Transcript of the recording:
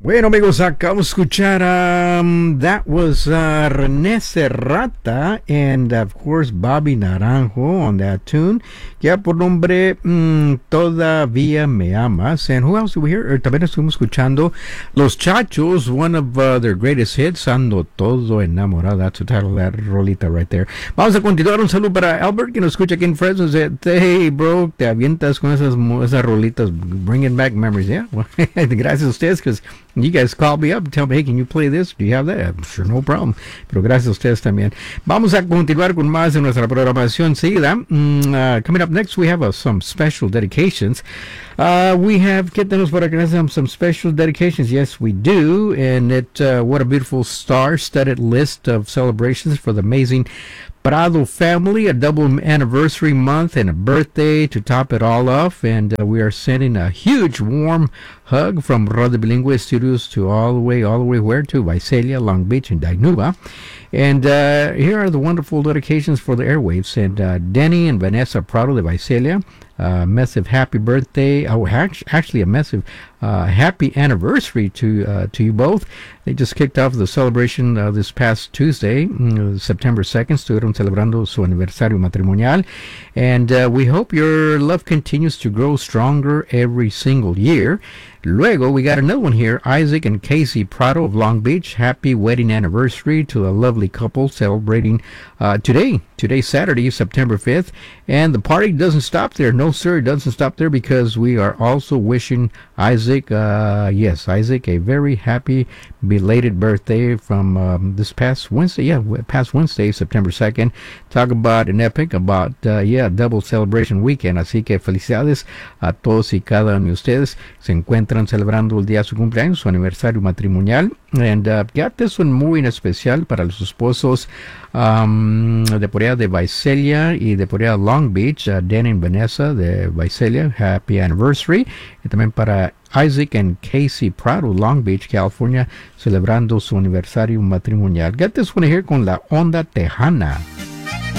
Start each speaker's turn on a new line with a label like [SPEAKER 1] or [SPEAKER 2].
[SPEAKER 1] Bueno, amigos, acabamos de escuchar, that was René Serrata and, of course, Bobby Naranjo on that tune. Ya por nombre, Todavía Me Amas. And who else do we hear? También estuvimos escuchando Los Chachos, one of their greatest hits, Ando Todo Enamorado. That's the title of that rolita right there. Vamos a continuar. Un saludo para Albert, que nos escucha aquí en Fresno. Dice, hey, bro, te avientas con esas rolitas, bringing back memories. Yeah, well, gracias a ustedes, because you guys call me up and tell me, hey, can you play this? Do you have that? I'm sure, no problem. Pero gracias a ustedes también. Vamos a continuar con más de nuestra programación seguida. Coming up next, we have some special dedications. We have, ¿qué tenemos por acá? Some special dedications. Yes, we do. And what a beautiful star-studded list of celebrations for the amazing Prado family, a double anniversary month and a birthday to top it all off. And we are sending a huge warm hug from Radio Bilingüe Studios to all the way where to? Visalia, Long Beach, and Dinuba. And here are the wonderful dedications for the airwaves. And Denny and Vanessa Prado de Visalia, massive happy birthday. Oh, actually a massive happy anniversary to you both. They just kicked off the celebration this past Tuesday, September 2nd. Estuvieron celebrando su aniversario matrimonial. And we hope your love continues to grow stronger every single year. Luego, we got another one here, Isaac and Casey Prado of Long Beach. Happy wedding anniversary to the lovely couple celebrating today, Saturday, September 5th. And the party doesn't stop there. No, sir, it doesn't stop there, because we are also wishing Isaac, Isaac, a very happy belated birthday from this past Wednesday. Yeah, past Wednesday, September 2nd. Talk about an epic, double celebration weekend. Así que felicidades a todos y cada uno de ustedes. Se encuentran celebrando el día de su cumpleaños, su aniversario matrimonial. And got this one muy en especial para los esposos de por allá de Visalia y de por allá Long Beach, Dan y Vanessa de Visalia, happy anniversary. Y también para Isaac and Casey Prado, Long Beach, California, celebrando su aniversario matrimonial. Get this one here con la onda tejana.